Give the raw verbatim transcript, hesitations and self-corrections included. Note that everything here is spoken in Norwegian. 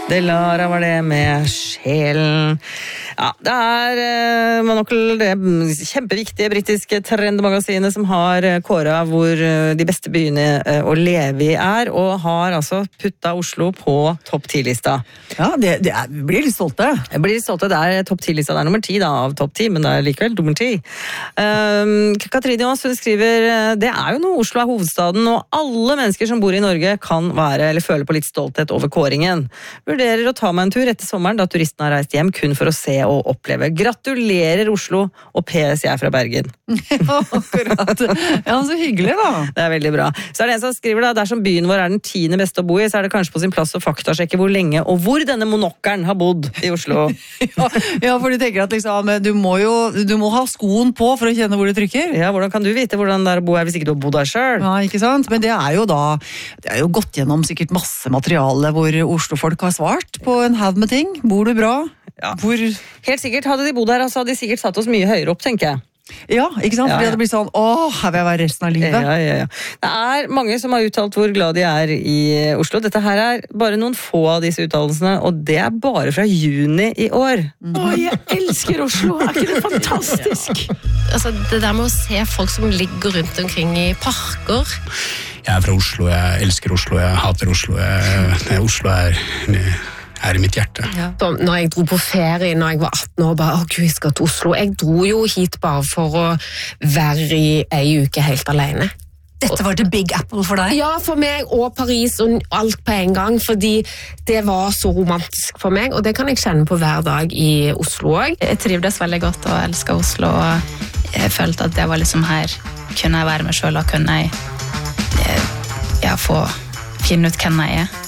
Delara var det med sjelen. Ja, det er uh, Monocle, det kjempeviktige britiske trendmagasinet som har kåret hvor uh, de beste byene uh, å leve i er, og har altså puttet Oslo på topp ti-lista. Ja, det, det er, vi blir litt stolte. Jeg blir litt stolte, det er topp ti-lista, det er nummer ti da, av topp ti, men det er likevel nummer ti. Um, Katrine Aas, hun skriver, det er jo noe Oslo er hovedstaden, og alle mennesker som bor i Norge kan være, eller føle på litt stolthet over kåringen. Vurderer å ta meg en tur etter sommeren, da turistene har reist hjem kun for å se og oppleve. Gratulerer Oslo, og P S jeg er fra Bergen. Ja, akkurat. Ja, så hyggelig da. Det er veldig bra. Så er det en som skriver da, dersom byen vår er den tiende beste å bo i, så er det kanskje på sin plass å faktasjekke hvor lenge og hvor denne monokkeren har bodd i Oslo. Ja, ja, for du tenker at liksom, du må jo du må ha skoen på for å kjenne hvor det trykker. Ja, hvordan kan du vite hvordan det er å bo her hvis ikke du har bodd her selv? Ja, ikke sant? Men det er jo da, det er jo gått gjennom sikkert masse materiale hvor Oslo-folk har svart på en haug med ting. Bor du bra? Ja. Hvor... Helt sikkert, hadde de bodd her, så hadde de sikkert satt oss mye høyere opp, tenker jeg. Ja, ikke sant? Ja, ja. Fordi det hadde blitt sånn, åh, her vil jeg være resten av livet. Ja, ja, ja. Det er mange som har uttalt hvor glad de er i Oslo. Dette her er bare noen få av disse uttalelsene, og det er bare fra juni i år. Mm. Åh, jeg elsker Oslo, er ikke det fantastisk? Altså, det der med å se folk som ligger rundt omkring i parker. Jeg er fra Oslo, jeg elsker Oslo, jeg hater Oslo. Jeg, Oslo er... er i mitt hjerte. Ja. Når jeg dro på ferie når jeg var atten år, bare, å Gud, jeg skal til Oslo. Jeg dro jo hit bare for å være i ei uke helt alene. Dette var the big apple for deg? Ja, for meg, og Paris og alt på en gang, fordi det var så romantisk for meg, og det kan jeg kjenne på hver dag i Oslo også. Jeg trivdes veldig godt og elsket Oslo, og jeg følte at det var liksom her, kunne jeg være meg selv, og kunne jeg ja, få finne ut hvem jeg er.